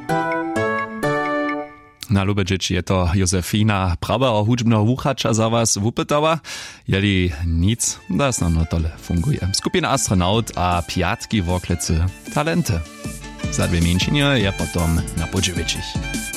Na lube dzieci je to Józefina, prawa hudźbnego wuchacza za was wupytała. Jeli nic, da no tole funguje. Skupina Astronaut a piatki w okolicy talenty. Za 2 miesiące je potom na podziwieczich.